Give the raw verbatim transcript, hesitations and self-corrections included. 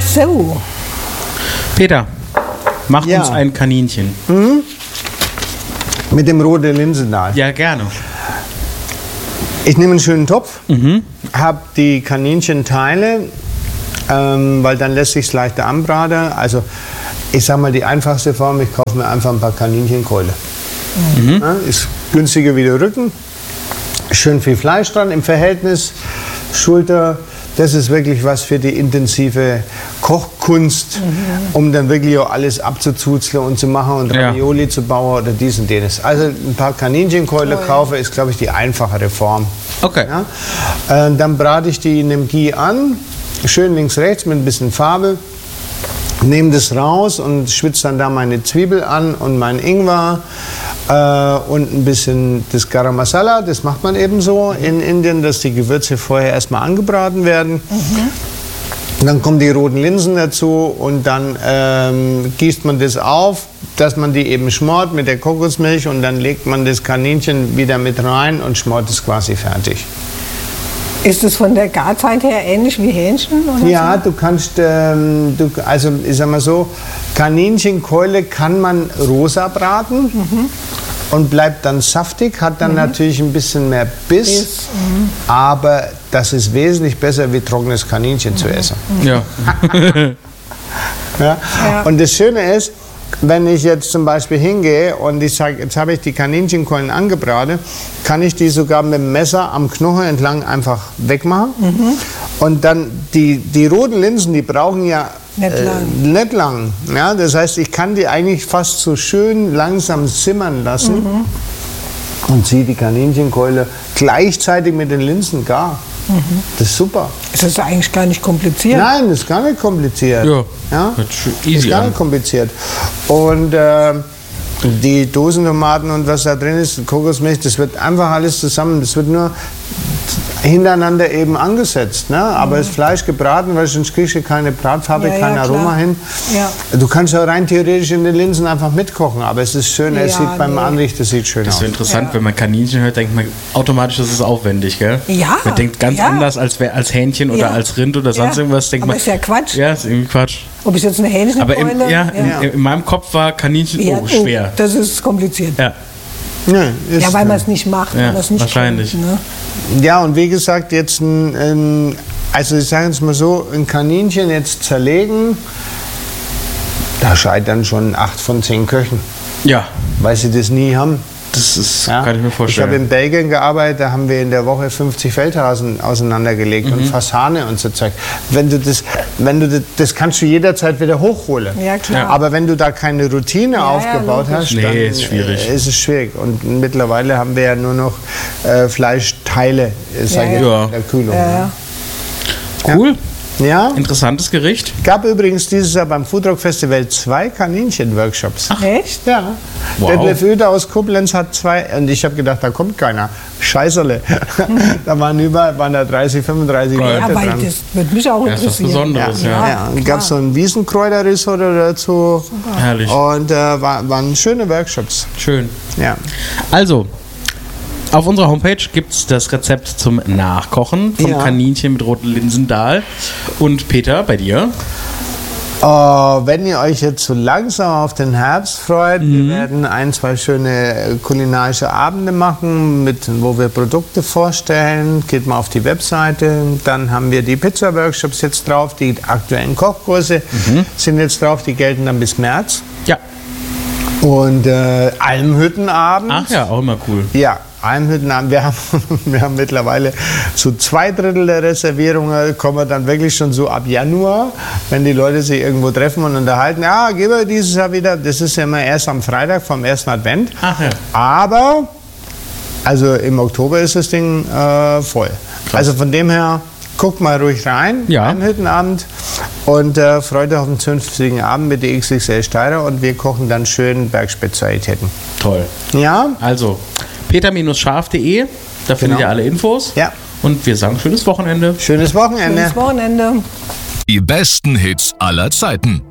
So. Peter, mach Ja. uns ein Kaninchen. Mit dem roten Linsendahl. Ja, gerne. Ich nehme einen schönen Topf, habe die Kaninchenteile, ähm, weil dann lässt sich es leichter anbraten. Also ich sage mal die einfachste Form, ich kaufe mir einfach ein paar Kaninchenkeule. Ja, ist günstiger wie der Rücken. Schön viel Fleisch dran im Verhältnis, Schulter. Das ist wirklich was für die intensive Kochkunst, um dann wirklich auch alles abzuzuzeln und zu machen und Ja. Ravioli zu bauen oder dies und jenes. Also ein paar Kaninchenkeule kaufen ist, glaube ich, die einfachere Form. Okay. Ja? Äh, dann brate ich die in dem Ghee an, schön links, rechts mit ein bisschen Farbe. Nehme das raus und schwitze dann da meine Zwiebel an und mein Ingwer äh, und ein bisschen das Garam Masala. Das macht man eben so in Indien, dass die Gewürze vorher erstmal angebraten werden. Und dann kommen die roten Linsen dazu und dann ähm, gießt man das auf, dass man die eben schmort mit der Kokosmilch und dann legt man das Kaninchen wieder mit rein und schmort es quasi fertig. Ist es von der Garzeit her ähnlich wie Hähnchen? Oder Ja, du kannst, ähm, du, also ich sag mal so, Kaninchenkeule kann man rosa braten und bleibt dann saftig, hat dann natürlich ein bisschen mehr Biss, Biss, aber das ist wesentlich besser wie trockenes Kaninchen zu essen. Ja. Ja? Ja. Und das Schöne ist, wenn ich jetzt zum Beispiel hingehe und ich sage, jetzt habe ich die Kaninchenkeulen angebraten, kann ich die sogar mit dem Messer am Knochen entlang einfach wegmachen. Und dann die, die roten Linsen, die brauchen ja Nicht äh, lang. nicht lang. Ja, das heißt, ich kann die eigentlich fast so schön langsam simmern lassen und ziehe die Kaninchenkeule gleichzeitig mit den Linsen gar. Das ist super. Ist das eigentlich gar nicht kompliziert? Nein, das ist gar nicht kompliziert. Ja, Ja? hört schön Das easy ist gar an. nicht kompliziert. Und äh, die Dosentomaten und was da drin ist, Kokosmilch, das wird einfach alles zusammen, das wird nur hintereinander eben angesetzt. Ne? Aber das Fleisch gebraten, weil sonst kriegst du keine Bratfarbe, Ja, ja, kein Aroma klar. hin. Ja. Du kannst ja rein theoretisch in den Linsen einfach mitkochen, aber es ist schön, es Ja, sieht beim nee. Anrichten sieht schön Das ist aus. so interessant, Ja. wenn man Kaninchen hört, denkt man automatisch, das ist aufwendig, gell? Ja, Man denkt ganz ja. anders als, wer- als Hähnchen oder Ja. als Rind oder sonst Ja. irgendwas. Denkt Aber man, ist ja Quatsch. Ja, ist irgendwie Quatsch. Ob ich jetzt eine Hähnchen Aber im, ja, in, Ja. in meinem Kopf war Kaninchen, Ja, oh, schwer. Das ist kompliziert. Ja, Ja, ist, Ja, weil man es nicht macht. Ja, weil man es nicht wahrscheinlich. kennt, ne? Ja, und wie gesagt, jetzt ein, ein also ich sage jetzt mal so, ein Kaninchen jetzt zerlegen, da scheitern schon acht von zehn Köchen, ja, weil sie das nie haben. das ist, Ja? kann ich mir Ich habe vorstellen. in Belgien gearbeitet, da haben wir in der Woche fünfzig Feldhasen auseinandergelegt Mhm. und Fasane und so Zeug. Wenn du das, wenn du das, das kannst du jederzeit wieder hochholen. Ja, klar. Aber wenn du da keine Routine ja, aufgebaut logisch. hast, Nee, dann ist schwierig. äh, ist es schwierig. Und mittlerweile haben wir ja nur noch äh, Fleischteile, äh, sag ich Ja, jetzt, ja. in der Kühlung. Ja, ne? ja. Cool, Ja, interessantes Gericht. gab übrigens dieses Jahr beim Foodrock Festival zwei Kaninchen-Workshops. Echt? Ja. Wow. Detlef Oeder aus Koblenz hat zwei, und ich habe gedacht, da kommt keiner. Scheißerle. Da waren über, waren da dreißig, fünfunddreißig Geil. Ja, Leute weil dran. das würde mich auch Ja, ist was interessieren. Besonderes, Ja, ja. ja. Und gab so ein Wiesenkräuterrisotto dazu. Herrlich. Und äh, war, waren schöne Workshops. Schön. Ja. Also, auf unserer Homepage gibt es das Rezept zum Nachkochen vom Ja. Kaninchen mit roten Linsendahl. Und Peter, bei dir? Äh, wenn ihr euch jetzt so langsam auf den Herbst freut, wir werden ein, zwei schöne äh, kulinarische Abende machen, mit, wo wir Produkte vorstellen. Geht mal auf die Webseite. Dann haben wir die Pizza-Workshops jetzt drauf. Die aktuellen Kochkurse sind jetzt drauf. Die gelten dann bis März. Ja. Und äh, Almhüttenabend. Ach ja, auch immer cool. Ja, Almhüttenabend. Wir haben, wir haben mittlerweile so zwei Drittel der Reservierungen, kommen dann wirklich schon so ab Januar, wenn die Leute sich irgendwo treffen und unterhalten. Ja, gehen wir dieses Jahr wieder. Das ist ja immer erst am Freitag vom ersten Advent. Ach ja. Aber, also im Oktober ist das Ding äh, voll. Also von dem her, guckt mal ruhig rein, Ja. Almhüttenabend, und äh, freut euch auf den zünftigen Abend mit der X X L Steirer und wir kochen dann schön Bergspezialitäten. Toll. Ja? Also, peter scharf punkt de, da findet Genau. ihr alle Infos. Ja. Und wir sagen schönes Wochenende. Schönes Wochenende. Schönes Wochenende. Die besten Hits aller Zeiten.